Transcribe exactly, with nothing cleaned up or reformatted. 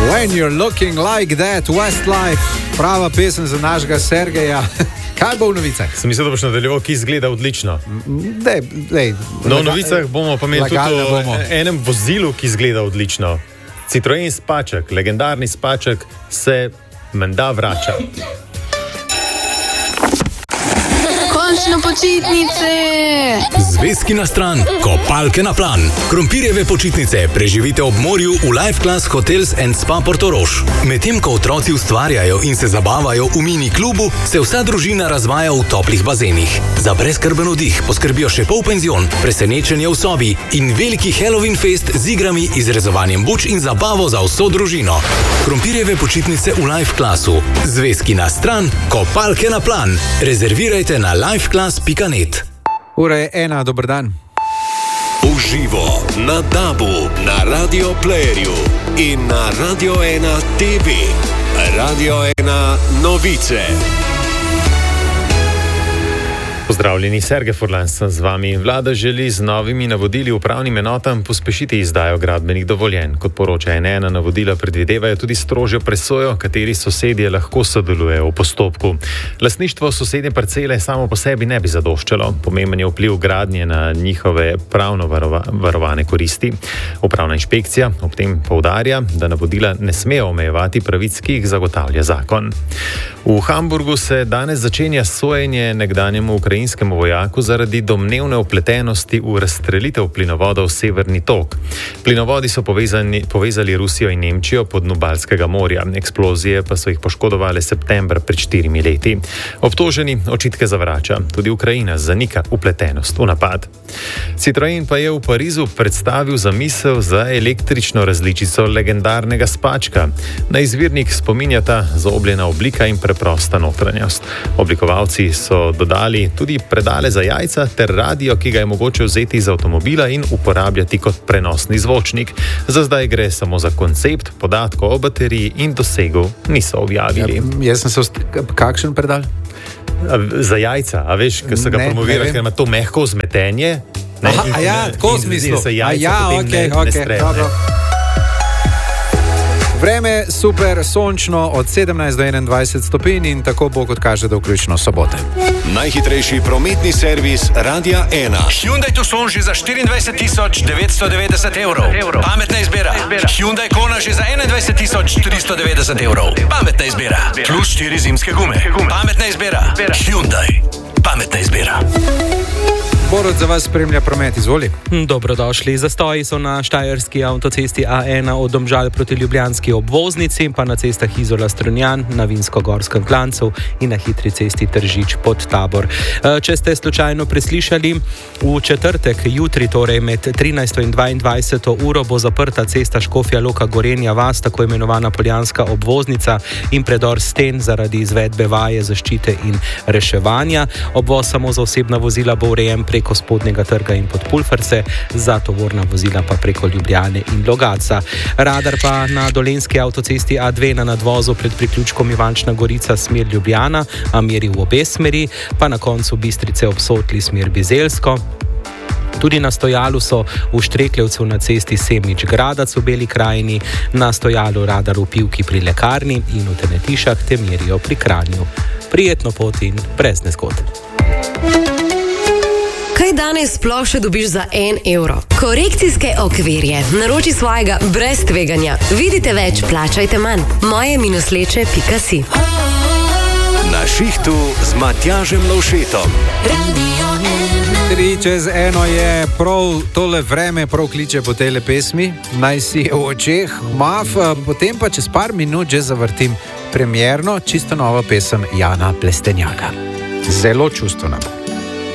When you're looking like that, Westlife, prava pesem za našega Sergeja. Kaj bo v novicah? Sem mislil, da boš nadaljeval, ki izgleda odlično. Dej, dej, no, v novicah bomo pa imeli tudi o enem vozilu, ki izgleda odlično. Citroen Spaček, legendarni Spaček, se menda vrača. Končno počitnice! Zvezki na stran, kopalke na plan. Krompirjeve počitnice preživite ob morju v Life Class Hotels and Spa Portorož. Medtem ko otroci ustvarjajo in se zabavajo v mini klubu, se vsa družina razvaja v toplih bazenih. Za brezskrben oddih poskrbijo še polpenzion, presenečenje v sobi in veliki Halloween fest z igrami, izrezovanjem buč in zabavo za vso družino. Krompirjeve počitnice v Life Classu. Zvezki na stran, kopalke na plan. Rezervirajte na life class pika net. Ura je ena, dober dan. Uživo na Dabu, na Radio Playerju in na Radio ena T V. Radio ena novice. Pozdravljeni, Sergej Furlan sem z vami. Vlada želi z novimi navodili upravnim enotam pospešiti izdajo gradbenih dovoljenj. Kot poroča N ena, navodila predvidevajo tudi strožjo presojo, kateri sosedje lahko sodelujejo v postopku. Lastništvo sosednje parcele samo po sebi ne bi zadoščalo. Pomemben je vpliv gradnje na njihove pravno varova, varovane koristi. Upravna inšpekcija ob tem poudarja, da navodila ne smejo omejevati pravic, ki jih zagotavlja zakon. V Hamburgu se danes začenja sojenje nekdanjemu ukrajinskemu vojaku zaradi domnevne vpletenosti v razstrelitev plinovodov Severni tok. Plinovodi so povezani, povezali Rusijo in Nemčijo po dnu Baltskega morja. Eksplozije pa so jih poškodovali septembra pred štirimi leti. Obtoženi očitke zavrača. Tudi Ukrajina zanika vpletenost v napad. Citroen pa je v Parizu predstavil zamisel za električno različico legendarnega Spačka. Na izvirnik spominjata zaobljena oblika in preprosta notranjost. Oblikovalci so dodali tudi predale za jajca ter radio, ki ga je mogoče vzeti iz avtomobila in uporabljati kot prenosni zvočnik. Za zdaj gre samo za koncept, podatkov o bateriji in dosegu niso objavili. Ja, jaz sem se ost... Kakšen predal? A, za jajca, a veš, ko se ga promovira, ker ima to mehko vzmetenje. Ne, Aha, a ja, tako smislu. A ja, okej, okej, dobro. Vreme super, sončno od sedemnajst do enaindvajset stopinj in tako bo, kot kaže, do vključno sobote. Najhitrejši prometni servis Radia ena. Hyundai Tucson že za štiriindvajset tisoč devetsto devetdeset evrov. Pametna izbira. Hyundai Kona že za enaindvajset tisoč tristo devetdeset evrov. Pametna izbira. Plus štiri zimske gume. Pametna izbira. Hyundai. Pametna izbira. Borut za vas spremlja promet, izvoli. Dobrodošli. Zastoji so na štajerski avtocesti A ena od Domžal proti ljubljanski obvoznici, pa na cestah Izola-Strunjan, na Vinsko-Gorskem klancu in na hitri cesti Tržič pod Tabor. Če ste slučajno preslišali, v četrtek, jutri torej med trinajsto in dvaindvajseto uro bo zaprta cesta Škofja Loka Gorenja vas, tako imenovana Poljanska obvoznica in predor sten zaradi izvedbe vaje zaščite in reševanja. Obvoz samo za osebna vozila bo urejen prek preko Spodnjega trga in Podpulfarce, za tovorna vozila pa preko Ljubljane in Logatca. Radar pa na dolenjski avtocesti A dve na nadvozu pred priključkom Ivančna Gorica smer Ljubljana, a meri v obe smeri, pa na koncu Bistrice ob Sotli smer Bizeljsko. Tudi na stojalu so v Štrekljevcu na cesti Semnič-Gradac v Beli krajini, na stojalu radar v Pivki pri lekarni in v Tenetišah te merijo pri Kranju. Prijetno pot in brez nezgod. Kaj danes sploh še dobiš za en evro? Korekcijske okvirje. Naroči svojega brez tveganja. Vidite več, plačajte manj. moje minusleče pika si. Na šihtu z Matjažem Lovšetom. Tri čez eno je prav tole vreme, prav kliče po tele pesmi. Naj si v očeh mav, potem pa čez par minut že zavrtim premierno, čisto nova pesem Jana Plestenjaka. Zelo čustvena.